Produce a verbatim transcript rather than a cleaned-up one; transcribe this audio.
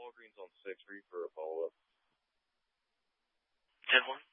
Walgreens on sixth Street for a follow-up. ten one.